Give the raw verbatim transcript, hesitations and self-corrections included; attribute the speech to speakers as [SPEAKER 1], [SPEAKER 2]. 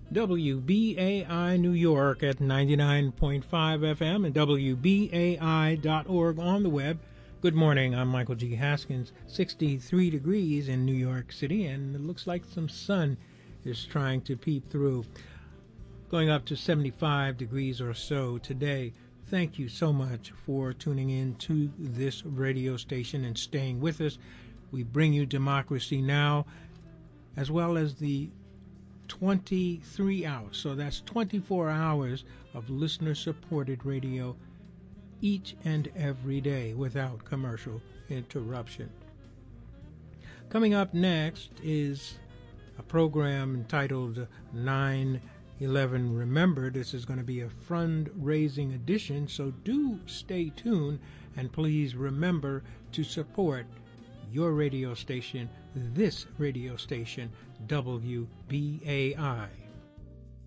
[SPEAKER 1] W B A I New York at ninety-nine point five F M and W B A I dot org on the web. Good morning, I'm Michael G. Haskins. sixty-three degrees in New York City, and it looks like some sun is trying to peep through. Going up to seventy-five degrees or so today. Thank you so much for tuning in to this radio station and staying with us. We bring you Democracy Now! As well as the twenty-three hours, so that's twenty-four hours of listener-supported radio each and every day without commercial interruption. Coming up next is a program entitled nine eleven Remembered. This is going to be a fundraising edition, so do stay tuned and please remember to support your radio station, this radio station, W B A I.